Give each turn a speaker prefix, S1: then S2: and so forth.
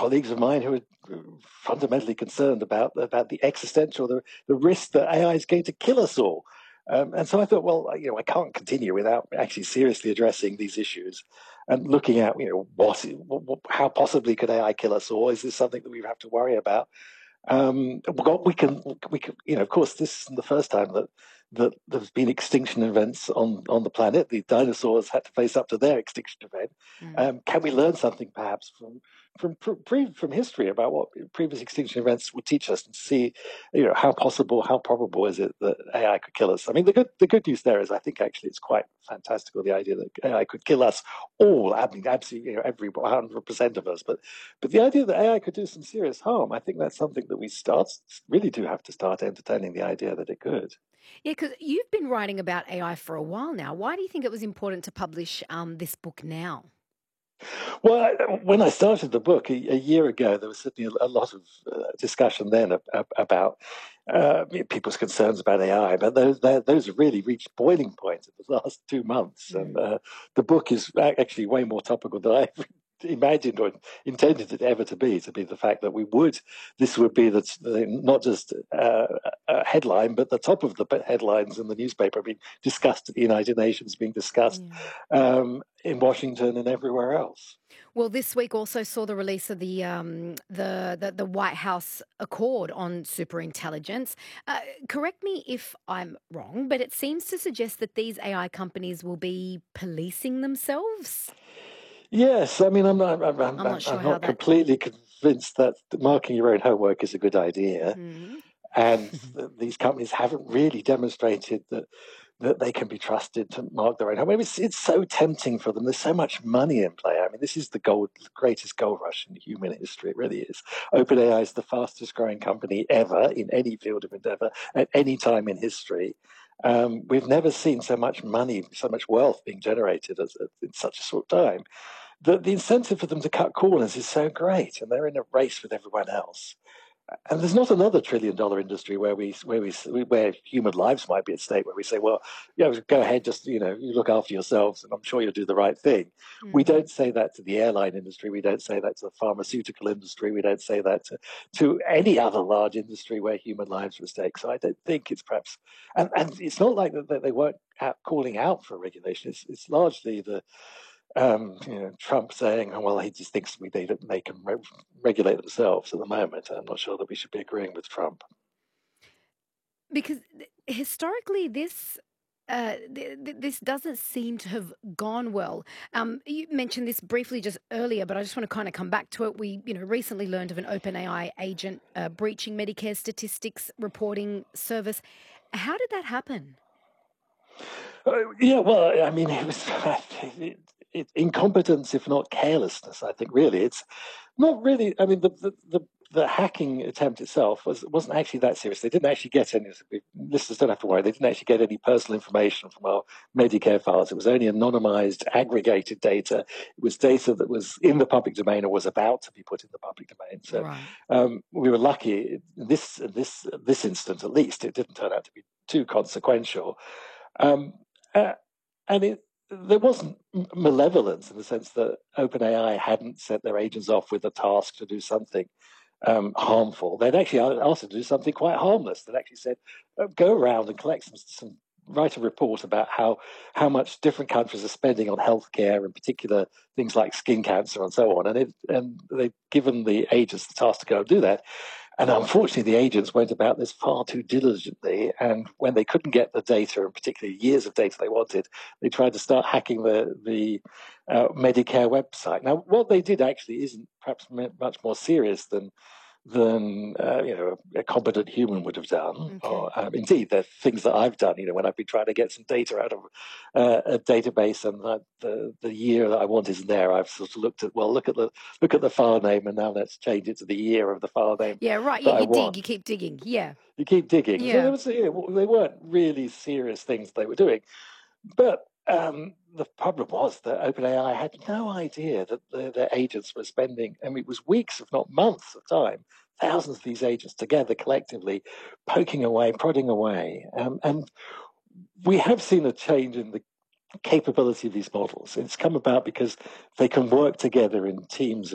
S1: colleagues of mine who are fundamentally concerned about the existential, the risk that AI is going to kill us all. And so I thought, well, I can't continue without actually seriously addressing these issues and looking at, how possibly could AI kill us all? Is this something that we have to worry about? We can, of course, this isn't the first time that there's been extinction events on the planet. The dinosaurs had to face up to their extinction event. Can we learn something perhaps from history about what previous extinction events would teach us, and see, how probable is it that AI could kill us? I mean, the good news there is I think actually it's quite fantastical, the idea that AI could kill us all. I mean, absolutely, every 100% of us. But the idea that AI could do some serious harm, I think that's something that we really do have to start entertaining the idea that it could.
S2: Yeah, because you've been writing about AI for a while now. Why do you think it was important to publish this book now?
S1: Well, when I started the book a year ago, there was certainly a lot of discussion then about people's concerns about AI, but those have really reached boiling point in the last 2 months, and the book is actually way more topical than I ever imagined or intended it ever to be the fact that this would be not just a headline, but the top of the headlines in the newspaper being discussed at the United Nations, being discussed in Washington and everywhere else.
S2: Well, this week also saw the release of the White House Accord on superintelligence. Correct me if I'm wrong, but it seems to suggest that these AI companies will be policing themselves.
S1: Yes, I mean,
S2: I'm not sure
S1: I'm
S2: how
S1: not
S2: that.
S1: completely convinced that marking your own homework is a good idea,
S2: Mm.
S1: and these companies haven't really demonstrated that they can be trusted to mark their own homework. It's so tempting for them. There's so much money in play. I mean, this is the greatest gold rush in human history. It really is. OpenAI is the fastest growing company ever in any field of endeavor at any time in history. We've never seen so much money, so much wealth being generated in such a short time. The incentive for them to cut corners is so great, and they're in a race with everyone else. And there's not another $1 trillion industry where human lives might be at stake, where we say, well, go ahead, just you look after yourselves, and I'm sure you'll do the right thing. We
S2: Mm.
S1: don't say that to the airline industry. We don't say that to the pharmaceutical industry. We don't say that to any other large industry where human lives are at stake. So I don't think it's perhaps, and it's not like that they weren't calling out for regulation. It's largely Trump saying, oh, well, he just thinks they can regulate themselves at the moment. I'm not sure that we should be agreeing with Trump.
S2: Because historically, this doesn't seem to have gone well. You mentioned this briefly just earlier, but I just want to kind of come back to it. We, recently learned of an OpenAI agent breaching Medicare statistics reporting service. How did that happen?
S1: Yeah, well, I mean, it was incompetence, if not carelessness. I think really, it's not really. I mean, the hacking attempt itself wasn't actually that serious. They didn't actually get any. Listeners don't have to worry. They didn't actually get any personal information from our Medicare files. It was only anonymized, aggregated data. It was data that was in the public domain or was about to be put in the public domain. So
S2: Right.
S1: we were lucky. In this instance, at least, it didn't turn out to be too consequential. Um, uh, and there wasn't malevolence in the sense that OpenAI hadn't sent their agents off with a task to do something harmful. They'd actually asked them to do something quite harmless. They'd actually said, go around and collect write a report about how much different countries are spending on healthcare, in particular things like skin cancer and so on. And they've given the agents the task to go and do that. And unfortunately, the agents went about this far too diligently. And when they couldn't get the data, and particularly years of data they wanted, they tried to start hacking the Medicare website. Now, what they did actually isn't perhaps much more serious than a competent human would have done.
S2: Okay.
S1: Or indeed, there are things that I've done. When I've been trying to get some data out of a database, and the year that I want isn't there, I've sort of looked at look at the file name, and now let's change it to the year of the file name
S2: Yeah, right.
S1: that I
S2: You dig,
S1: want.
S2: you keep digging. Yeah.
S1: You keep digging. So there
S2: Yeah.
S1: was, they weren't really serious things they were doing. But the problem was that OpenAI had no idea that their agents were spending, I mean, it was weeks, if not months of time, thousands of these agents together collectively, poking away, prodding away. And we have seen a change in the capability of these models. It's come about because they can work together in teams